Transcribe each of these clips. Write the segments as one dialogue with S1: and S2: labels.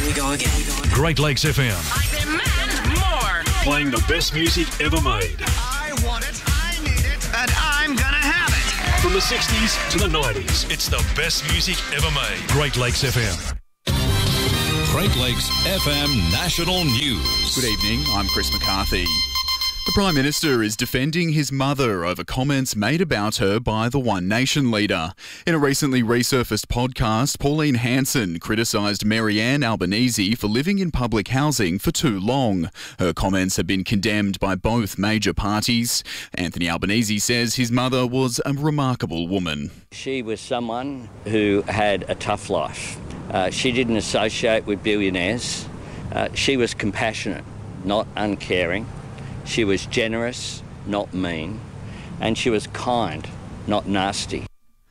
S1: we go again.
S2: Great Lakes FM.
S3: I demand more.
S2: Playing the best music ever made.
S4: I want it, I need it, and I'm gonna have it.
S2: From the 60s to the 90s, it's the best music ever made. Great Lakes FM.
S5: Great Lakes FM National News.
S6: Good evening, I'm Chris McCarthy. The Prime Minister is defending his mother over comments made about her by the One Nation leader. In a recently resurfaced podcast, Pauline Hanson criticised Marianne Albanese for living in public housing for too long. Her comments have been condemned by both major parties. Anthony Albanese says his mother was a remarkable woman.
S7: She was someone who had a tough life. She didn't associate with billionaires. She was compassionate, not uncaring. She was generous, not mean, and she was kind, not nasty.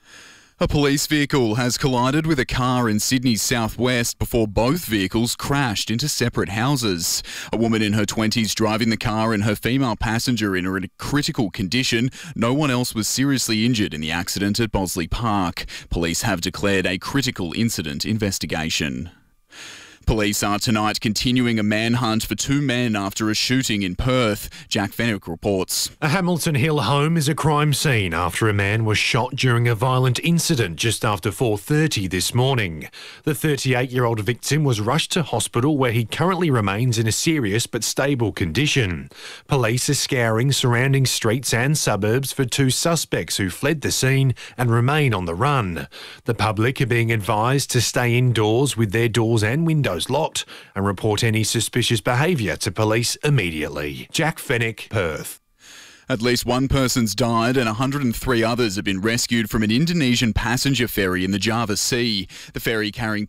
S6: A police vehicle has collided with a car in Sydney's southwest before both vehicles crashed into separate houses. A woman in her 20s driving the car and her female passenger in a critical condition. No one else was seriously injured in the accident at Bosley Park. Police have declared a critical incident investigation. Police are tonight continuing a manhunt for two men after a shooting in Perth. Jack Fenwick reports.
S8: A Hamilton Hill home is a crime scene after a man was shot during a violent incident just after 4:30 this morning. The 38-year-old victim was rushed to hospital where he currently remains in a serious but stable condition. Police are scouring surrounding streets and suburbs for two suspects who fled the scene and remain on the run. The public are being advised to stay indoors with their doors and windows locked and report any suspicious behaviour to police immediately. Jack Fenwick, Perth.
S6: At least one person's died and 103 others have been rescued from an Indonesian passenger ferry in the Java Sea. The ferry carrying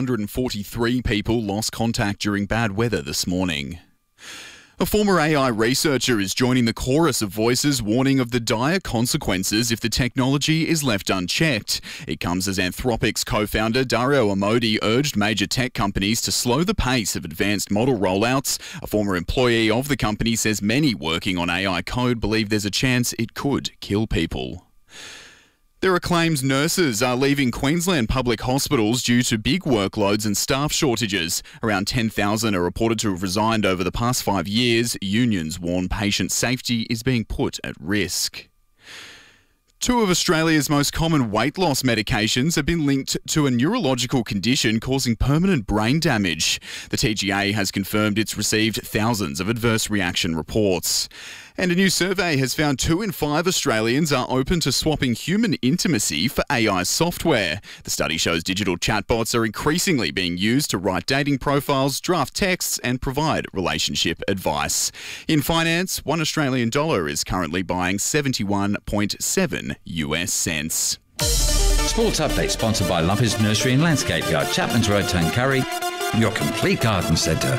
S6: 243 people lost contact during bad weather this morning. A former AI researcher is joining the chorus of voices warning of the dire consequences if the technology is left unchecked. It comes as Anthropic's co-founder Dario Amodi urged major tech companies to slow the pace of advanced model rollouts. A former employee of the company says many working on AI code believe there's a chance it could kill people. There are claims nurses are leaving Queensland public hospitals due to big workloads and staff shortages. Around 10,000 are reported to have resigned over the past 5 years. Unions warn patient safety is being put at risk. Two of Australia's most common weight loss medications have been linked to a neurological condition causing permanent brain damage. The TGA has confirmed it's received thousands of adverse reaction reports. And a new survey has found 2 in 5 Australians are open to swapping human intimacy for AI software. The study shows digital chatbots are increasingly being used to write dating profiles, draft texts and provide relationship advice. In finance, $1 Australian is currently buying 71.7 US cents.
S9: Sports Update sponsored by Lumpers Nursery and Landscape Yard, Chapman's Road, Tuncurry, your complete garden centre.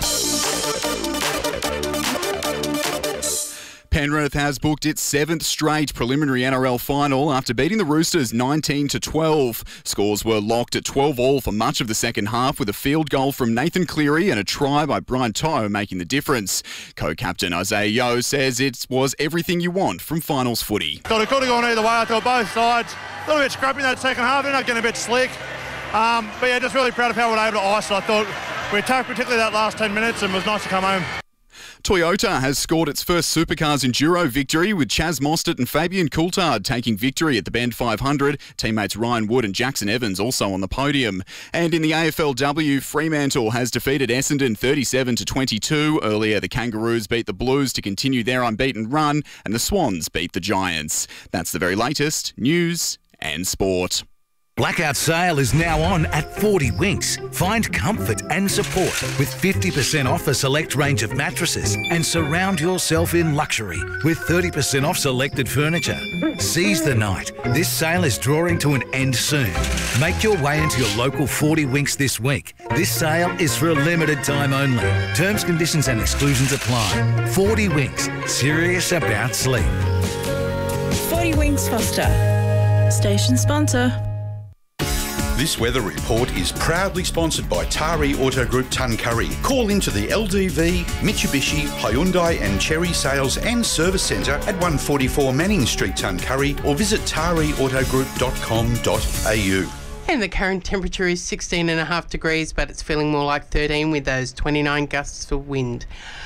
S6: Penrith has booked its 7th straight preliminary NRL final after beating the Roosters 19-12. Scores were locked at 12-all for much of the second half, with a field goal from Nathan Cleary and a try by Brian To'o making the difference. Co-captain Isaiah Yeo says it was everything you want from finals footy.
S10: It could have gone either way. I thought both sides a little bit scrappy in that second half, ended up getting a bit slick. But yeah, just really proud of how we were able to ice it. I thought we attacked particularly that last 10 minutes and it was nice to come home.
S6: Toyota has scored its first Supercars Enduro victory, with Chaz Mostert and Fabian Coulthard taking victory at the Bend 500. Teammates Ryan Wood and Jackson Evans also on the podium. And in the AFLW, Fremantle has defeated Essendon 37-22. Earlier, the Kangaroos beat the Blues to continue their unbeaten run, and the Swans beat the Giants. That's the very latest news and sport.
S11: Blackout sale is now on at 40 Winks. Find comfort and support with 50% off a select range of mattresses and surround yourself in luxury with 30% off selected furniture. Seize the night. This sale is drawing to an end soon. Make your way into your local 40 Winks this week. This sale is for a limited time only. Terms, conditions and exclusions apply. 40 Winks. Serious about sleep.
S12: 40 Winks Foster. Station sponsor.
S13: This weather report is proudly sponsored by Tari Auto Group Tuncurry. Call into the LDV, Mitsubishi, Hyundai and Chery Sales and Service Centre at 144 Manning Street, Tuncurry, or visit tariautogroup.com.au.
S1: And the current temperature is 16.5 degrees, but it's feeling more like 13 with those 29 gusts of wind.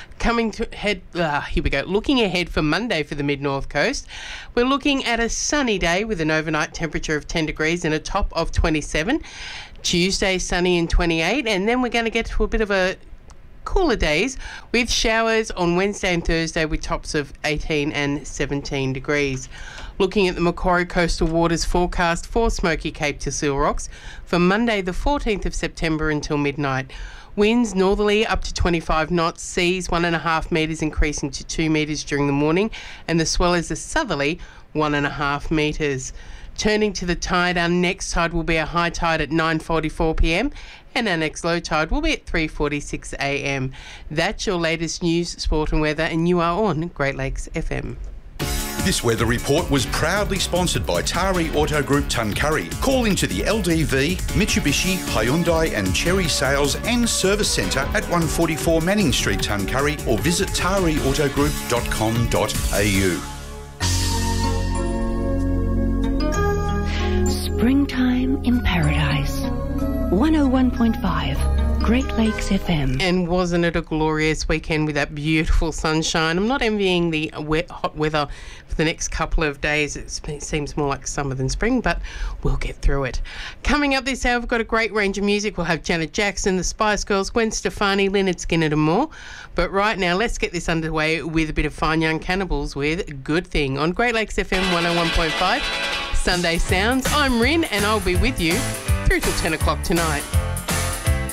S1: Looking ahead for Monday for the mid-north coast, we're looking at a sunny day with an overnight temperature of 10 degrees and a top of 27. Tuesday, sunny and 28, and then we're going to get to a bit of a cooler days with showers on Wednesday and Thursday with tops of 18 and 17 degrees. Looking at the Macquarie Coastal Waters forecast for Smoky Cape to Seal Rocks for Monday the 14th of September until midnight. Winds northerly up to 25 knots, seas 1.5 metres increasing to 2 metres during the morning, and the swell is a southerly 1.5 metres. Turning to the tide, our next tide will be a high tide at 9:44 p.m. and our next low tide will be at 3:46 a.m. That's your latest news, sport and weather, and you are on Great Lakes FM.
S13: This weather report was proudly sponsored by Tari Auto Group Tuncurry. Call into the LDV, Mitsubishi, Hyundai and Cherry Sales and Service Centre at 144 Manning Street, Tuncurry, or visit tariautogroup.com.au.
S14: Springtime in Paradise. 101.5 Great Lakes FM.
S1: And wasn't it a glorious weekend with that beautiful sunshine? I'm not envying the hot weather for the next couple of days. It seems more like summer than spring, but we'll get through it. Coming up this hour, we've got a great range of music. We'll have Janet Jackson, the Spice Girls, Gwen Stefani, Lynyrd Skynyrd and more. But right now, let's get this underway with a bit of Fine Young Cannibals with Good Thing on Great Lakes FM 101.5. Sunday Sounds. I'm Rin and I'll be with you through till 10 o'clock tonight.